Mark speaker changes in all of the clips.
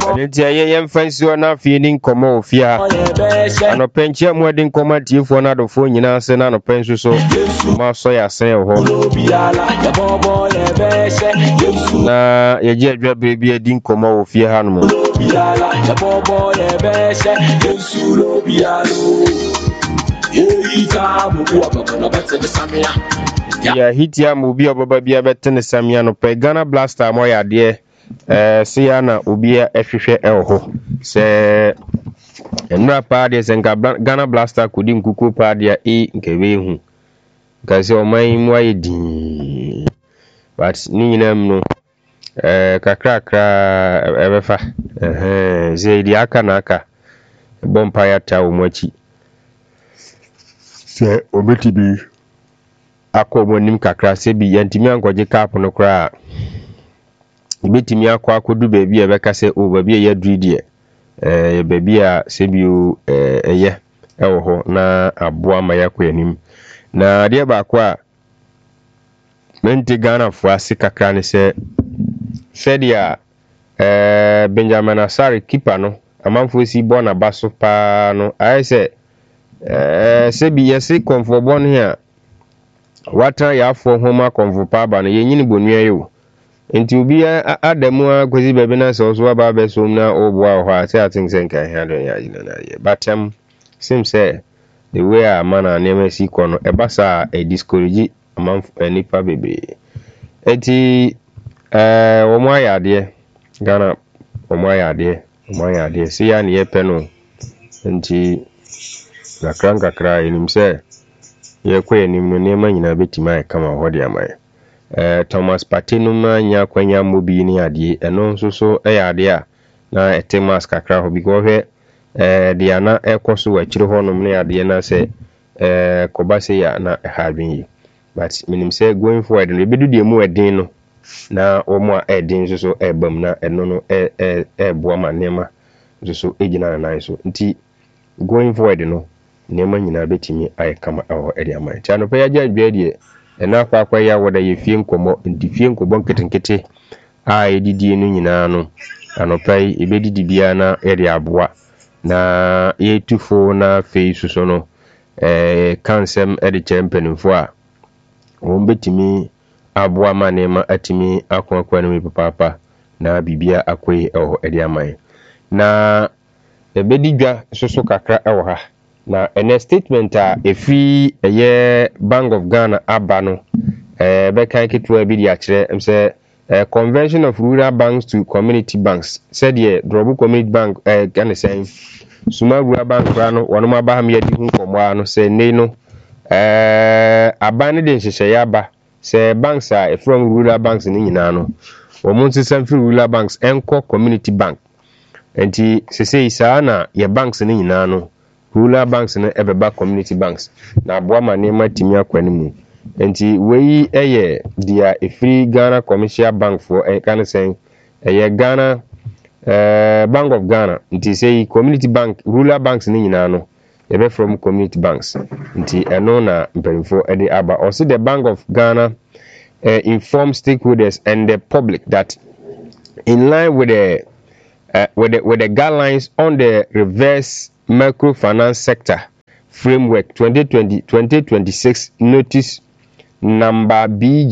Speaker 1: Nti ye mfansi ona fie ni nkomo ofia anopenche muade nkoma tiefo na adofo nyina se na anopenso so ma so ya sen ho na ye je adwa bebi adi nkoma ofie hanom ya hitia mu bi obaba bia betene samia no pe Ghana Blaster mo ya de se ya na obi a ehwehwe ho se enra pa de senka Ghana Blaster kodi nkuku pa de nkebe hu kasi oman mu ayedi but ni nyina mu kakra ebefa ze di aka na aka bompa ya ta wo machi se obeti bi akọ nim kakra se bi yantimi ankoje cap no kra ibetimi akọ akodu baabi e beka se o baabi e yadru die baabi a se bi o eye ewo ho na aboa ma yakọ anim na de ba akọ a mente Ghana fo ase kakra ne se dia Benjamin Asare keeper no amanfo si bo na baso pa no ai se bi yesi komfo bon here wata ya afọ homa konvo pa ba no yenyini bonua yo enti obi adamu akozi bebe na so aba be so na oboa ho ate atin senka he adon ya jina na ye batem sim say the way a man na neme si kono e basa e discourage amam nipa bebe enti omo ayade Ghana omo ayade si ya ne ye pe no enti kakra enim say ye kwa enim no nema nyina betima kama hodi amaye Thomas Partey no ma nya kwanya mobi ni ade eno nso so ade a na etemas kakra ho because de ana ekoso wachire ho no ne ade na se kobase ya na having you but minim say going forward no ebedu de mu edin no na omo a edin nso so ebam na eno no boa ma nema nso so ejina na so nti going forward no nema nyina betimi kama aho ede amai ti anopa ya jadwe de ena kwa ya woda ye fie nkomo ndi fie nkobo nketenkete edidie no nyina no anopa ebedidi bia na ede aboa na ye tufo na face so no kansem ede champion a won betimi aboa ma nema atimi akwa no mi papa na bibia akoi eho ede amai na ebedidwa soso kakra ewo ha na ene statement a efi Bank of Ghana abano be kan kitwa bi dia kire say conversion of rural banks to community banks said ye drobu community bank can say suma rural bank no wono maba ha me yadi hu komo no say nei no abane de nhyehyɛ ya ba say banks a from rural banks ni nyina no wo mun sesam fi rural banks enko community bank enti sesei saa na ye banks ni nyina no rural banks no ebeba community banks na aboa ma nema timi akwani mu enti wei dia free Ghana commercial bank for kan say Ghana Bank of Ghana nti say community bank rural banks ni nyina no ebe from community banks nti eno na mperimfo ede aba also the Bank of Ghana inform stakeholders and the public that in line with the guidelines on the reverse microfinance sector framework 2020-2026 notice number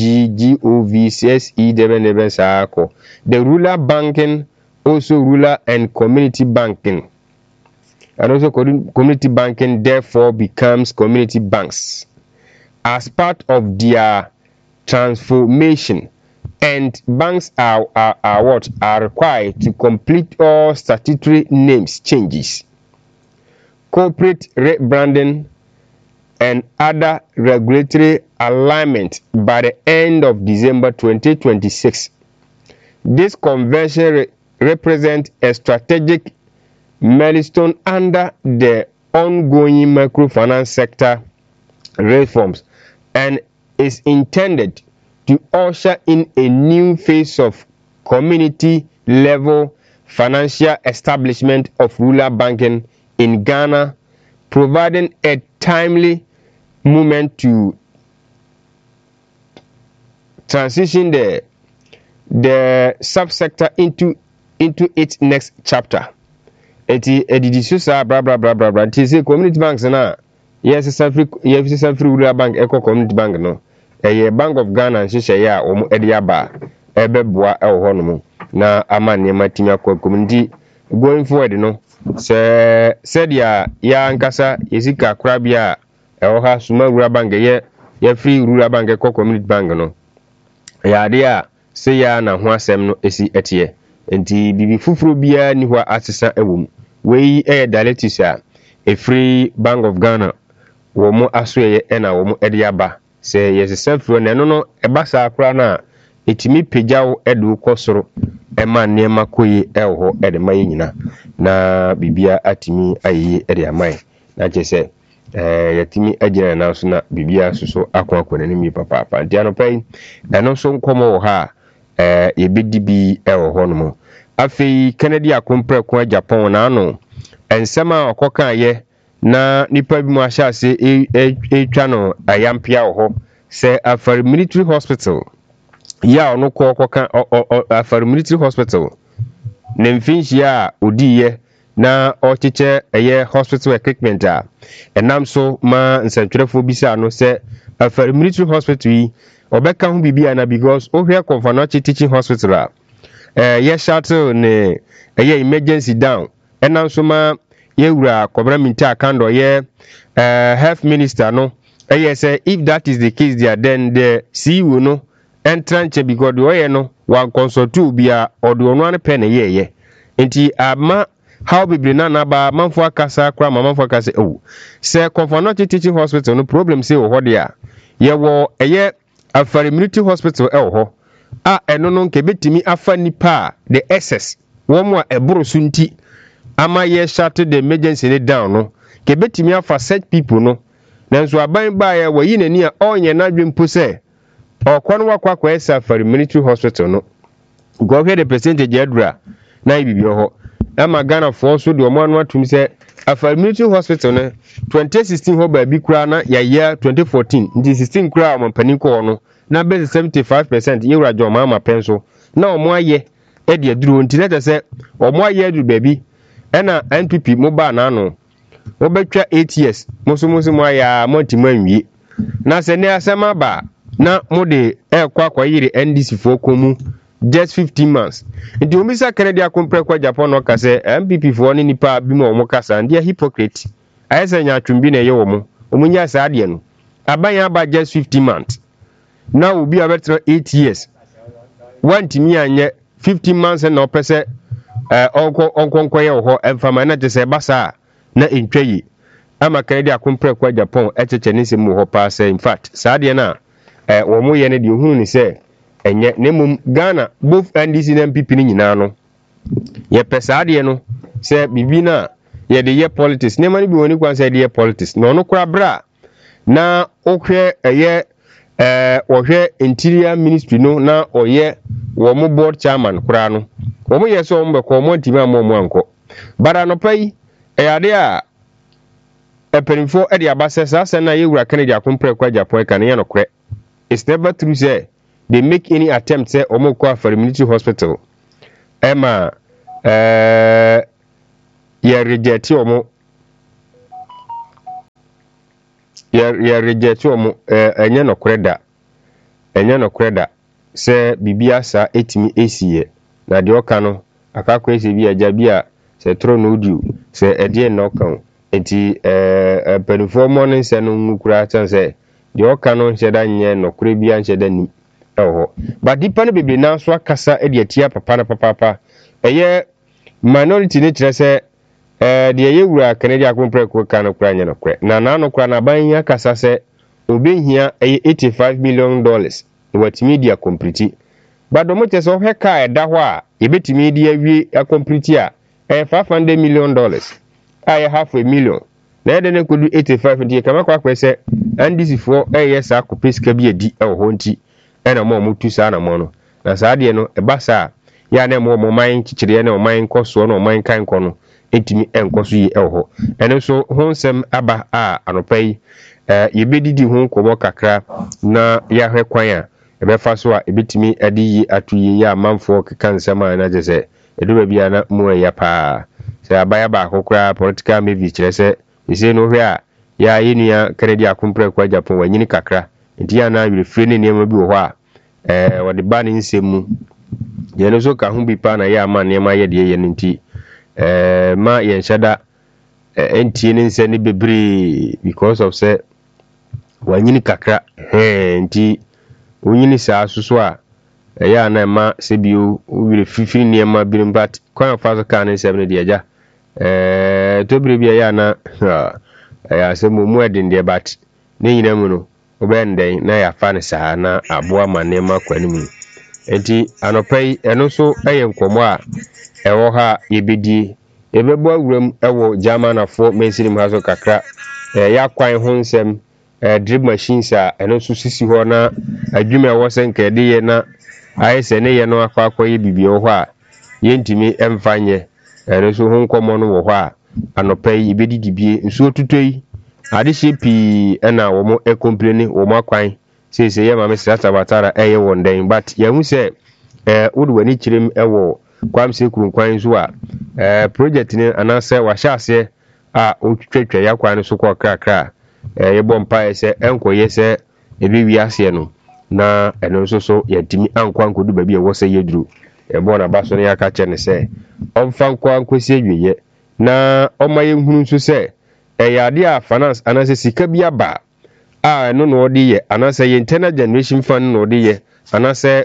Speaker 1: BGGOVCSE77 the rural banking also rural and community banking and also community banking therefore becomes community banks as part of their transformation, and banks are required to complete all statutory names changes, corporate rebranding, and other regulatory alignment by the end of December 2026. This convention represents a strategic milestone under the ongoing microfinance sector reforms and is intended to usher in a new phase of community level financial establishment of rural banking in Ghana, providing a timely moment to transition the subsector into into its next chapter. Eti edidi so sa bra nti say community banks na yes free rural bank eco community bank no Bank of Ghana nhyehyɛ ya omo ede aba ebeboa ewo hɔ no mu na ama nneɛma timi akɔ community going forward no said ya nkasa yesika kora bia ewo ha suma rural bank ye free rural bank eco community bank no ya de a say ya na ho asɛm no esi etie enti bibi fufuro bia ni hɔ asesa ewom we dialectics a free Bank of Ghana wo mo aso ye na wo mo ede aba se yesesa furo na no eba sa akra na etimi pejawo edu kosoro ema nneema koyi ewo ede maye nyina na bibia atimi ayi ede amai na chese yatimi agina na so na bibia soso akwa na nimi papa ntia no pai eno so nkomo wo ha yebedi bi ewo ho no mo afei Kennedy akompre ko Japan na ano ensema okoka ye na nipa bi mu ahyase etwa no ayampia ho se afari military hospital ya ono ko okoka afari military hospital ne mfinhia odiye na ochiche eye hospital equipment enam so ma nsantwerefo bisa no se afari military hospital yi obeka hu bibia na because ohwe Konfanochi teaching hospital ye shuttle ne eye emergency down enam so ma ye wura Kobra Minta Kando ye health minister no say if that is the case there then the CEO no entranche because the no one consult bia odo no an pen ye enti ama how be na ba manfo akasa kra manfo akasa say Konfanochi teaching hospital no problem say wo there ye wo eye afari military hospital ho eno no nke betimi afa nipa the SS wo mo eboro sunti ama ye shut the emergency ni down no ke betimi afa set people no nanso aban ba ye wayi nani a onye na dwempo se okwa no wakwa esa afari military hospital no go hear the percentage edra na ibibio ho ama Ghana for so de omo anu atum se afari military hospital no 2016 ho ba bi kura na ya year 2014 ndi 16 kura o mampani ko no na base 75% yewura joma ama penso na omo aye e de aduro ntinete se omo aye adu ba bi ena NPP moba na no obetwa 8 years musu mo aya montima nwie na se ne asema ba na mode kwa yiri NDC fo komu just 15 months nti omisa Kennedy akompre kwa Japan no kase MPP fo ni nipa bi mo mo kasa ndia hypocrite ayesa nya twumbi na ye wo mo omunya sa ade no abanya ba just 15 months na obi abetra 8 years wantimi anye 15 months na opese onko ye ho emfama na tese basa na entwayi ama Kennedy akompre kwa Japan echeche ni se mu ho pa say in fact sa de na wo mo ye ne de ohunu ni se enye nemum Ghana both NDC and MPP ni nyina no ye pesa de no se bibi na ye de ye politics ne mani bi woni kwan se de ye politics no no kura bra na ohwe eye ohwe interior ministry no na oye wo mo board chairman kura no wo mo ye so mo be ko mo ntimi ammo anko bara no pai ade a epenfo e de abasesa se na ye wura Kennedy akompre kwa Japan kan ye no kre it's never true say they make any attempt say omo kwa for military hospital ema ye reject omo ye reject omo enye no kreda se bibia sa etimi esiye na de oka no akakọ esi bi aja bi a se tro no udi se ede no kan enti performance se no nkura chan se de oka no nhyeda nye no kure bia nhyeda ni eho but dipa no bebe na so akasa ede atia papa na papa eye minority ne kire se de ye wura Kennedy akompre ko kan kura nye no kure na no kura na ban ya kasa se obehia eye $85 million watimi dia complete but domo che so heka eda ho a ebetimi dia wie complete a $500 million ay $500,000 na ede ne kodu 85 die kama kwa kwese NDC for sa kopeska bi edi ho nti ena mo mutu sa na mo no na sa de no eba sa ya na mo man kichire na man nkoso na man kan ko no etimi enkoso yi ho ene so honsem aba a anopai yebedidi ho kobo kakra na ya hwe kwan a ebefa so a ebetimi adi yi atuyi ya manfo keka nsema na je se edu bia na mu ya pa se abaya ba akokra political maybe kire se ise no hwe a ya yenua Kennedy Akumpre kwa Japan wanyini kakra nti ya na wirefre ne niam bi wo ho a wode ba ne nsemu ye no so ka ho bi pa na ya ma niam aye de ye nti ma ye nhyada entie ne nse ne bebre because of say wanyini kakra nti wonyini saa susu a ya na ma se bio wire fifiri niam birim but kwa fa so ka ne 7 de aja to bire ya na ya se mu edin de but ne nyina mu no obenden na ya fa ne saa na aboa ma niam kwani mu enti anopai eno so nkomo a ewo ha yebedi ebebo awuram ewo German afo mensirim ha so kakra ya kwan ho nsem drip machines a eno so sisi ho na adwuma ewo senkede ye na ayese ne ye no akwakoye bibie ho a yentimi emfanye eno so ho nkomo no wo ho a anopai yebedi dibie nso tutoi ade shepi na wo mo complain wo mo akwan sese ye ma me strata batara eye wondan but ya hu se wodu wani kirem ewo kwamse kurunkwan zo a project ni anase wa hyase a otwetwa ya kwan so kwa krakra ye bompa ese enkoye se ebi wiase no na eno nso so yatimi ankwa nkodu ba bi e wose yeduru e bo na baso ne yaka che ne se omfa nkwa nkosi adweye na omaye nhunu nso se yade a finance anase sika bi aba no no odi ye anase ye internal generation fund no odi ye anase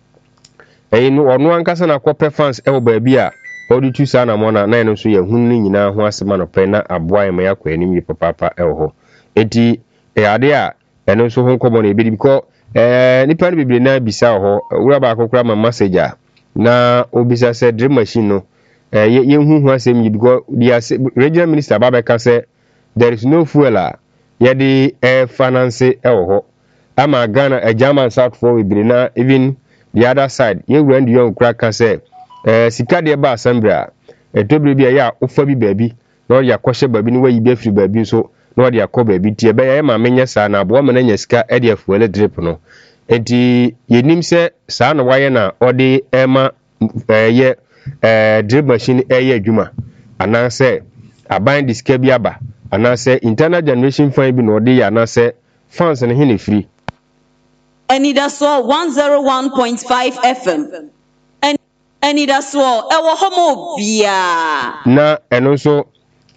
Speaker 1: no ono ankasa na kope fans e wo ba bi a odi tu sa na mo na no so ye hunu ni nyina ho asema no pe na aboa em ya kwa anim yi papa e wo ho eti ade a eno so ho nkomo na ebi because nipa no bibire na bisa ho wura ba akokra ma message a na obisa se drip machine no ye hu asem yi because the regional minister Babeka say there is no fuel a ye di finance e wo ho ama Ghana a German South for bibire na even the other side ye wura ndi yon kraka say sika de ba assembly a etobire bia ya ofa bi baabi na ya kwhye baabi ni wayi bi afiri baabi so na wode akọ baabi tie be ya ma menya saa na abo ma na nya sika e de afuele drip no enti yenim se saa na waye na ode ema ye drip machine ye adwuma anase aban diska bi aba anase internal generation fund bi no ode ya anase funds ne hene free
Speaker 2: Anida so 101.5 FM Anida so ewo homo bia
Speaker 1: na eno so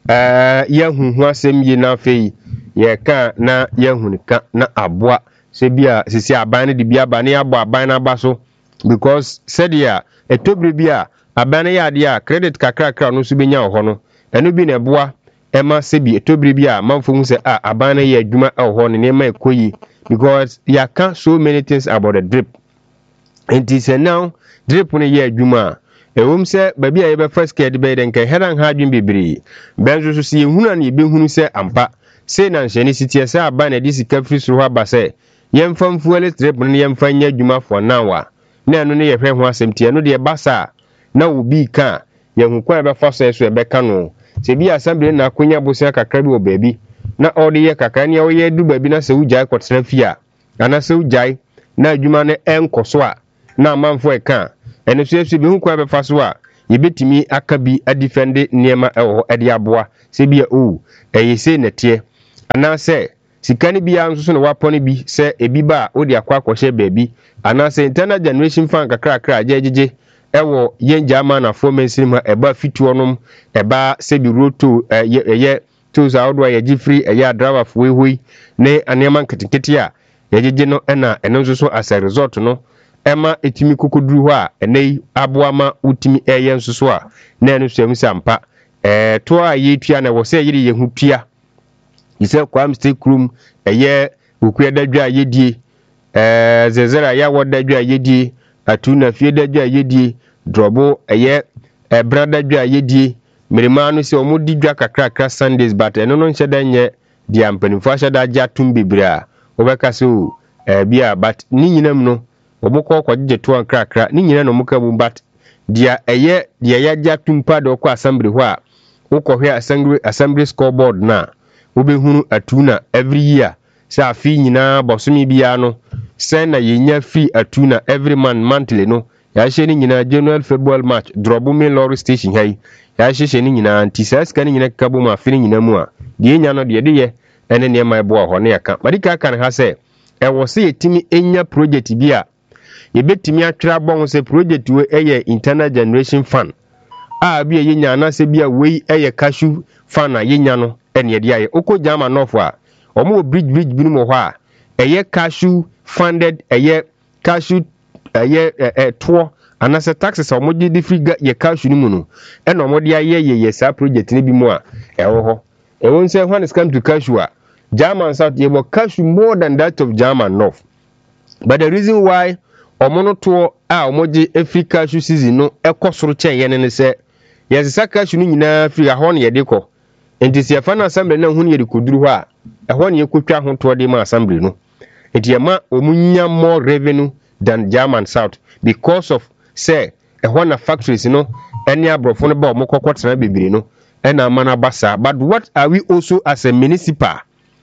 Speaker 1: yahu asem yi na fei ye ka na yahu ka na aboa se bia sisi aban de bia ba na ya bo aban na ba so because said ya etobire bia aban ya de a credit kakra no so benya ho no eno bi na boa ema se bi etobire bia manfo hu se aban na ya adwuma ho ne ma ekoyi because ya can so many things about the drip and it is now drip no ya adwuma ewom se baby a yebe first care de be den kan heran ha dwun bibiri benzo so se ehunu na yebe hunu se ampa se na nhye ni sitie se aba na disika free suru aba se yemfam fuel drip no yemfa nya adwuma for now a na eno ne ye hwe ho asemtie no de basa na obi ka yehu kwa be fa so ebe ka no se bi assembly na akonya bosia kakra bi obabi na odi ye kakra ne wo ye du babi na se ujai kwotena fia ana se ujai na adwuma ne enkoso a na amanfo e ka ene so esu bi hu kwa be fa so a yebetimi aka bi adefend niema ewo ede aboa se bia eyese netie ana se sikani bia nso so na wapone bi se ebi ba odi akwa akwhye baabi ana se internal generation fund kakra ajejeje ewo yenja ma na fo mensirim ha eba fituonom eba se bi roto ye tools awdo ya gifri ya driver fo ehoi ne aneman ketekete a yejeje no na eno nso so as a result no ema etimi kokoduru ho a enei aboama utimi eye nso so a na eno so emisa mpa to a yetua na wo se yiri ye hutua ise kwam stay room eye okuya dadwa yedie zezera ya wodadwa yedie atuna fie dadwa yedie drobo eye bradadwa yedie mirima no se omudi dwa kakra Sundays but eno no nhyeda nye di ampanifo ahyeda agya tum bibira obeka so bia but ni nyinam no obokọ kwagye to ankrakra ni nyina no muka bu but dia ya agya tum pa de okọ assembly ho a ukọhwe assembly scoreboard na obehunu atuna every year sa afi nyina bosomi bia no sen na yenya free atuna every monthly no ya hye ni nyina January February March drobo me lorry station hai ya hye ni nyina anti saa sika ni nyina kabo ma afini nyina mu a de nya no de ye ene ne mai bo ho ne yaka madika aka ne ha se e wo se yetimi enya project bi a ye betimi atwera bon se project we eye internal generation fund a bi ye nya na se bi a we eye cashew fund a ye nya no ene ye de aye oko jama nofo a omo bridge bi no mo ho a eye cashew funded eye cashew to anase taxes omo je di free ye cashew ni mu no ene omo de aye ye sa project ni bi mu a ewo ho won say when it comes to cashew a German South you cashew more than that of German North. But the reason why omono to a omoje every cashew season no ekosoro chen ye ne se yes cashew nyina free ho ne ye de ko enti se fa na assembly na hu ne ye de koduru ho a ho ne ye kotwa ho to de ma assembly no enti ye ma omunya more revenue than German South because of say na factories no any abrofo no ba omokokotena bebere no na mana basa. But what are we also as a municipal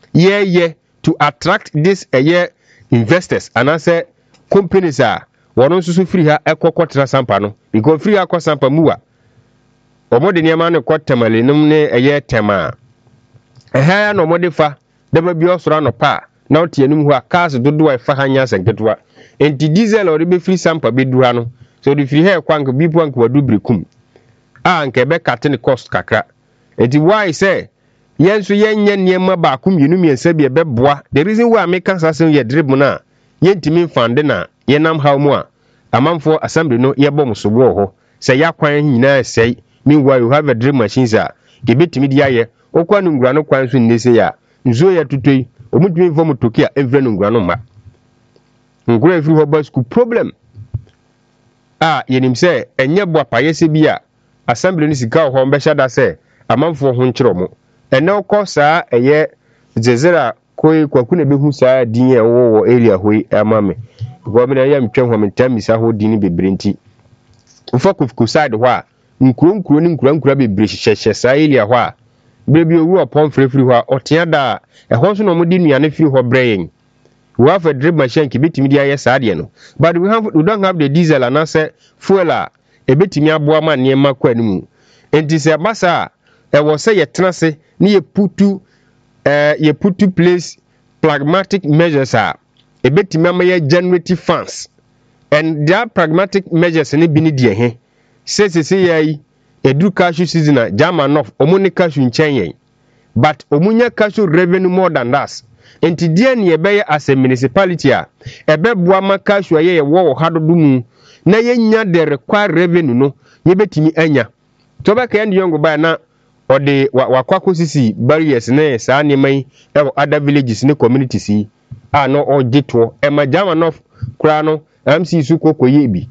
Speaker 1: to attract this investors and I say companies are one so free ha ekokotera sampa no because free akọ sampa muwa omode niam na kotemale num ne tema ya no omode fa deba bi osoro no pa na otianum hu a cars dodo a fa hanya senketoa enti diesel ori be free sampa be dura no so the free hair kwank bi pwank wadu brekum nke be katene cost kakra enti why say yenso yenye niema ba akum yenu miensa bi ebeboa the reason why make assassin ye drip mu na yentimi fande na yenam haw mu a amanfo assembly no yebo musobo ho say yakwan nyina sei meanwhile you have a drip machines a gebetimi di aye okwa no ngura no kwan so nnese ya nzo ya tutoi omudwin fo motoki a evre no ngura no ma ngura efiri ho ba school problem yenim say enye bo apayese bi a assembly ni sika ho mbe shada say amanfo ho nkyero mo ene okọ saa eye zezera koi kwaku na behu saa din e wo area hoi amame gomina ya mtwe ho mentami saa ho din bebre nti mfa kufuku side ho a nkuro ni nkura bebre hyehye saa area ho a bebi owu opon frefri ho a otea da ho so no mo di nuane firi ho brain we have a drip machine ki betimi di aye saa de no but we don't have the diesel and ase fuel a ebetimi aboa ma ne ma kwa nimu enti se basa was say ye tenase ni ye put to place pragmatic measures are a bit ye generative funds and their pragmatic measures ni bini die he say ye edu cashew season German enough omuni cashew nchen but omunya cashew revenue more than us enti die ni ebe as a municipality a ebe boa ma cashew ye wo hadodo mu na ye nya the required revenue no ye betimi anya to ba ka end yongo ba na ode wakwako sisi barriers ne saa nemai other villages ne communities no ogito ma German of kra no MC su kokoye bi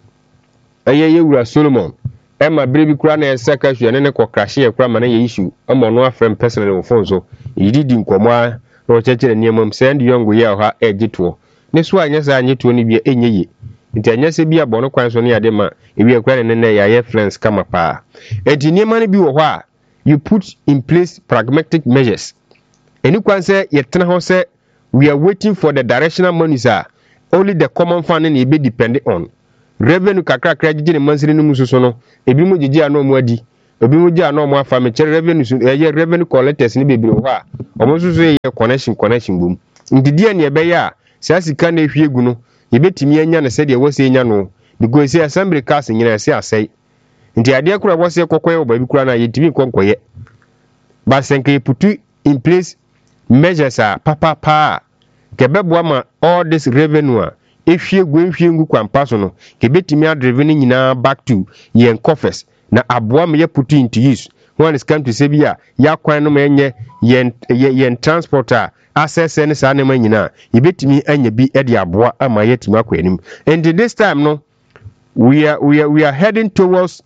Speaker 1: ye wura Solomon ma brebi kra na secretary ne ko crash ye kra ma na ye issue no afrem personal phone so yidi nkomo a no chechere niemam send yongo ye ha egito ne so anya sa anyito ne bi enye nti anya se bi abono kwan so ne ade ma ewi kra ne ya ye friends kama pa enti niema ne bi wo ho a you put in place pragmatic measures. And you can say, we are waiting for the directional monies. Only the common funding will be dependent on. Revenue kakra credit in monthly mususono, a bimu jiji no mwadi, a bimu ja no more furniture revenue collectors ni baby wa, almost say connection boom. In the dear near Baya, Sassy can if you guno, you bet me and said you was in no, because say assembly casting in a say. Nti ade akura wose kokwe obabi kura na yetimi konkoye ba senke putu in place measures papa kebeboa ma all this revenue ehwie gwenhwie ngu kwampa so no kebetimi adrevene nyina back to yen coffers na aboa me putu into use when it come to say bia ya kwan no menye yen transporter access ne sa ne manyina yebetimi anya bi e de aboa ama yetimi akwanim and this time no we are heading towards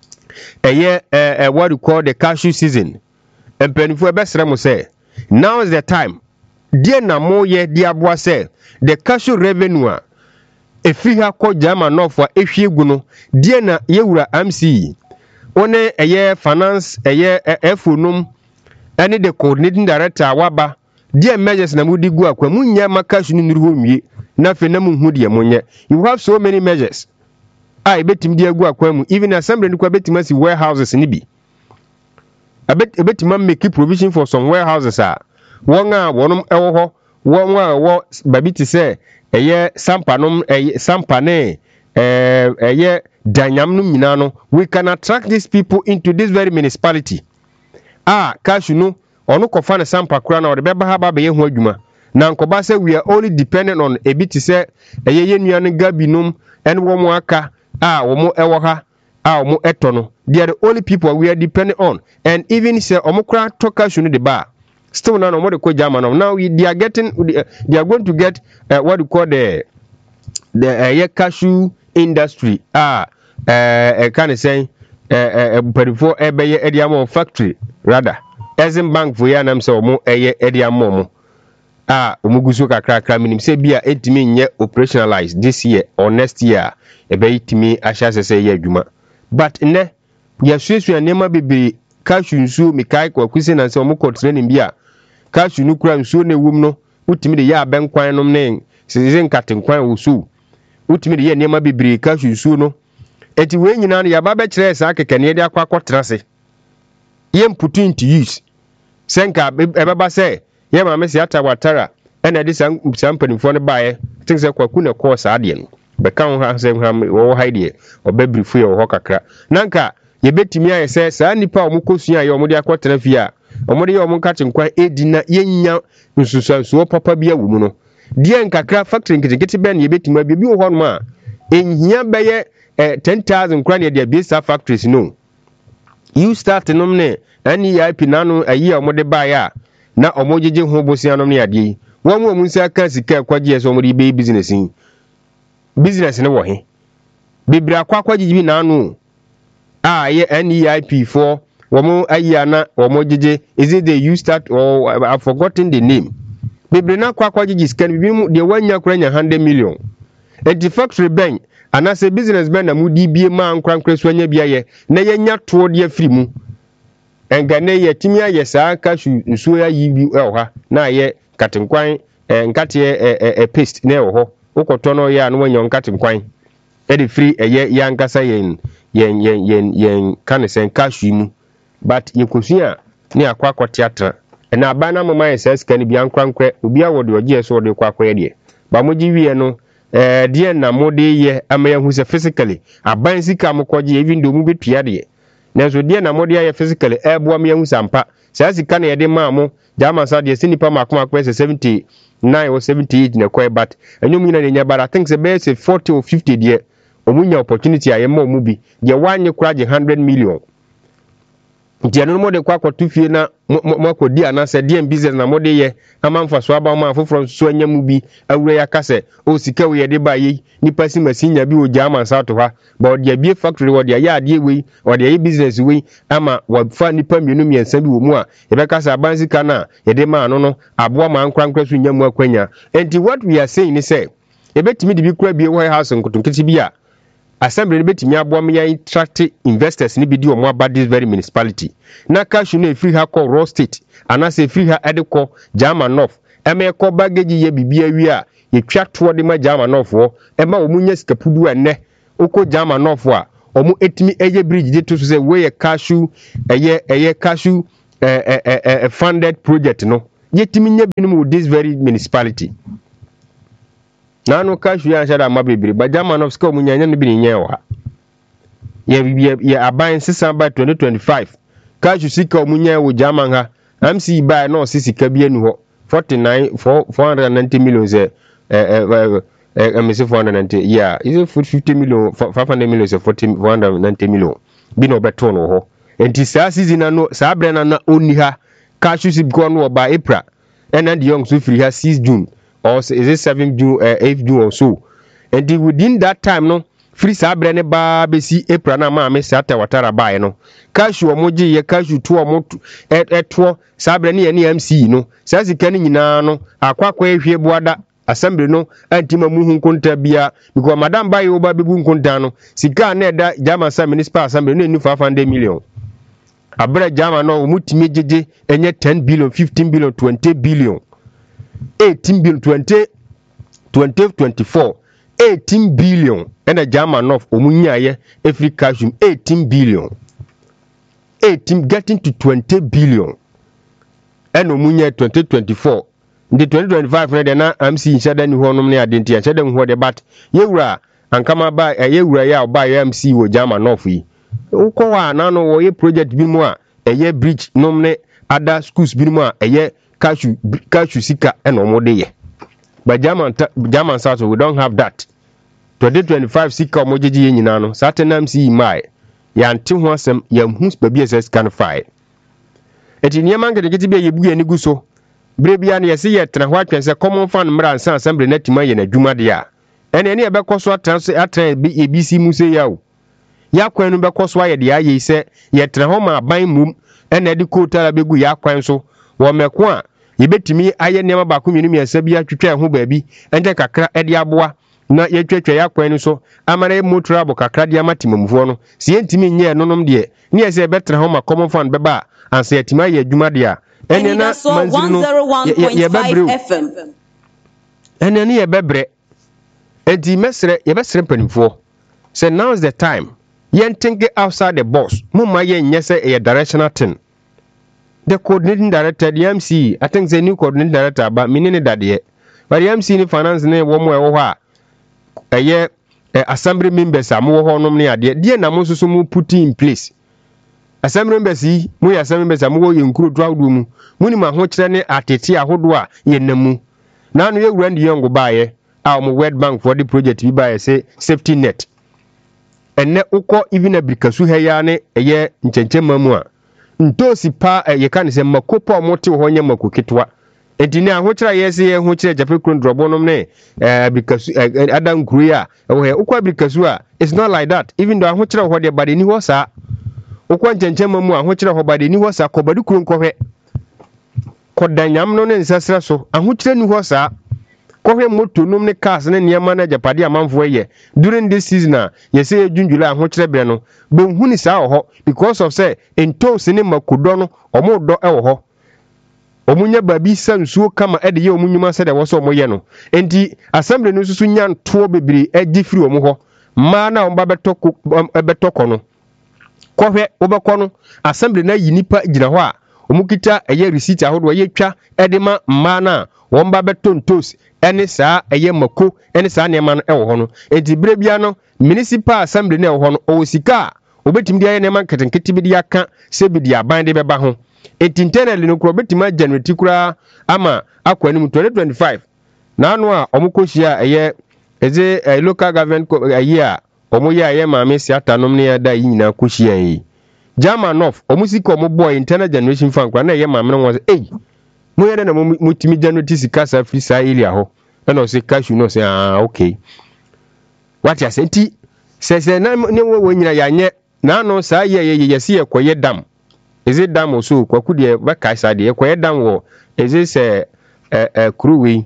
Speaker 1: what we call the cashew season. And penifo ebesere mo say now is the time. Dear na mo ye diabwa say the cashew revenue efi ha ko German no for ehwie gu no dear na yewura MC one finance efunum any the coordinating director waba dear measures na mudi gu akwa munya ma cashew ni nuru ho mwie na fe na mu hu de monye you have so many measures a ebetim di agu akwan mu even assembly ni kwa betim asi warehouses ni bi ebetim make provision for some warehouses a won a wonom ewo ho won a wo babi ti se eye sampanom sampane eye danyam no nyina no we can attract these people into this very municipality cash no ono kofa ne sampa kura na odebeba ha ba be hu adwuma na nkoba se we are only dependent on ebiti se eye nuane gabinom en wo mo aka wo mo ewo ha wo mo eto no they are the only people we are dependent on and even say omo kura to cash no de ba still now no ko jama no now they are going to get what you call the cashew industry can say before ebeye ediamo factory rather Ezim bank for ya nam se omo ediamo mo omuguso kakra minim se bia etimi nye operationalize this year or next year ebe itimi ahya sese ye adwuma but ne ya suesu anema bebe cashew nsuo mikai kwa kwise na se omo ko training bia cashew nu kura nsuo na ewum no utimi de ya abenkwan nom ne seze nkatenkwan wusu utimi de ye anema bebe cashew nsuo no eti we nyina no ya ba be kire sa kekene de akwa trase ye put into use senka ebeba se ye ma me se atawatara ena de sampanifo no baaye think se kwaku na course ade no be kan ha se wo haide obabrifu ye wo kakra nanka ye betimi aye se saa nipa omukosua ye omode akotena fi a omode ye omunka tenkwan edina yenya nsusansuo papa bia wo mu no die nkakra factory nkete ben ye betimi bi wo ho no a enhia beye 10,000 kwan ye de bisa factories no you start nom ne ani ya pinano ayi omode baaya na omojeje ho bosianom ne ade won mu nsa ka sika kwaje so omode be business ne wo he bibira kwakwaje bi na anu ye NEIP for womo ayana omojeje is it the you start or I've forgotten the name bibira na kwakwaje scan bi mu de wanya kuranya 100 million the factory ben anase business ben na mu di bie ma ankrankra so anya biaye na yenya to de afiri mu engane ye timi aye saa cashew nsuo ya yibi ha na ye katenkwan nkate paste na ho ukoto no ya no wanyo katenkwan de free eye ya nkasa yen kan sen cashew mu but yekosua ne akwa theater na abana mama ye saa sika ni bi ankrankra obi awode oje so de kwa de ba moji wie no die na mode ye amaya hu se physically aban sika mokwaje even do mu betua de nanso die na mode ye physically eboa me hu sampa saa sika na ye de maamo jama sa de sinipa makoma kwa 79 or 78 na kwa but anyum nyina nya bara I think say 40 or 50 de omunya opportunity aye ma omu bi de wanye kuraje 100 million nti anu mo de kwa kwatufie na makodi anase de business na mo de ye amamfa so aba ma afoforo so anya mu bi awure ya kase o sika we de ba yi nipa si masinya bi o jama south ha ba de bie factory wo de ya de we o de business we ama wa fa nipa mienu miensa bi wo mu a e be kase abansika na ye de ma anu no aboa ma ankrankra so nya mu akwanya enti what we are saying is say e betimi de bi kura bi warehouse nkotonketi bi a assembly betimi aboa me ya attract investors ni bi di omo about this very municipality na cashew na free ha call raw state anase free ha edeko jama north eme ko baggage ye bibia wi a ye twa to de ma jama north wo ema omunya sikapudu enne oko jama north a omu etimi eye bridge de to say we ye cashew eye cashew funded project no yetimi nya binum with this very municipality nanu cashew ya shada mabebere ba jama north ska omunya nya no bi ni nya wa ye aban sisa by 2025 cashew sika omunya wo jama ha MC buy no sisika bi anu ho 490 million say I say 490 yeah is it 50 million 500 million say 490 million bi no beto no ho enti saa season no saa bre na oni ha cashew sip go no by April and the young so free ha 6 June or is it 7 June 8 June or so and within that time no free sabre ne ba be si April na ma me sata watara bae no cashew omoje ye cashew to omoto eto sabre ne ye ne MC no saa sika ne nyina no akwakwa ehwe boada assembly no antima mu hu nkonta bia because madam bae oba bebu nkonta no sika na eda jama sa municipal assembly no enu 500 million abra jama no omutime jeje enye 10 billion 15 billion 20 billion 18 billion 20 24 18 billion and a German of Omunya every cash 18 billion 18 getting to 20 billion and Omunya 2024 the 2025 na I'm seeing shada ni ho nom ne adenti ya shada ho de but yewura ankama ba yewura ya oba ya MC wo German of yi ukọ wa na no wo ye project bi mu a eye bridge nom ne other schools bi mu a eye cashew sika and omode ye but German South we don't have that 2025 sika omojeji ye nyina no certain MC mai ya nte ho asem ya hu baby SS can file eti niam ngedegeti bi ye bu ye ni guso brebia na yesi ye tena ho atwense common fund mra ansa assembly na tima ye na dwuma de a ene ne ye bekoso atan bi ebisi mu se ya o ya kwan no bekoso aye de aye se ye tena ho ma ban mum ene de kotara begu ya kwan so wo meko a ye betimi aye niam ba ko minu miasa bi atwetwa ho baabi ente kakra e de aboa na ye twetwa ya kwan no so amara motora bo kakra de amatimamfo no se yentimi nye nonom de ne ye se betena ho ma common fund beba ansa yetima ye adwuma de a ene na manzino 101.5
Speaker 2: FM
Speaker 1: ene ne ye bebre enti mesre ye besre panimfo say now is the time yen think outside the box mumma yen nyese a directional thing the coordinating director the MC I think the new coordinating director but minini dade but the MC ni finance ne wo mo e wo ha eye assembly members am wo ho nom ne ade de na mo so mu put in place assembly members yi mu ya assembly members am wo ye nkuru do awdo mu muni ma ho kire ne atete ahodo a ye namu na no ye wura ndi yongo baaye a mo World Bank for the project bi baaye say safety net enne ukọ even abirikasu ha ya ne eye nchenchema mu a ntosi pa ye kan se makopo omote ho nya makoketwa edini ahokira yesi ye hokira jape kron drobonom ne abirikasu adan kuru a wo he ukọ abirikasu a it's not like that even though ahokira ho de bade ni ho sa ukọ nchenchema mu ahokira ho bade ni ho sa kobadu kron kohwe kodanyam no ne nsasra so ahokira ni ho sa kohwe moto num ne cars ne niam na japade amanfo ye during this season yes ye junjula ahokire bre no be huni sa ho because of say entos ne makodo no omodo e ho omunya babi sansuo kama ede ye omunyuma se de wo so omoye no enti assembly no susu nya nto bebiri agifiri omo ho ma na omba betoko no kohwe obekọ no assembly na yinipa gina ho a omukita eye receipt ahodo ye twa edema ma na womba betontos ene saa eye mako ene saa ne ma no e wo ho no enti brebia no municipal assembly na e wo ho no o sika obetimi de aye ne ma nketenkete bi de aka se bi de aban de beba ho enti internally no kro betima generate kura ama akwa ni 2025 na anu a omukohia eye eze local government aye a omoye aye maame si atanom ne ya da yi nyina kohia yi German of omusika omoboy internal generation fund kwa na eye maame no was mo yere na mo timi generate sika sa free sa area ho na o se cash no say okay what you say ti se na ne wo nyina ya nye na no sa ye se ekoye dam is it dam so kwaku de ba kai sa de ekoye dam wo is it se kruwi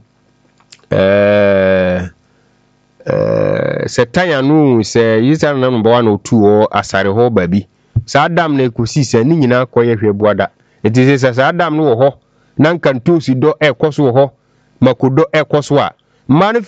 Speaker 1: se tayanu se yisa na number 1 or 2 o asare ho babi sa dam na ekusi se ni nyina koye hwebuada it is sa dam no wo ho nan kan tosi do ekoso ho makodo ekoso a man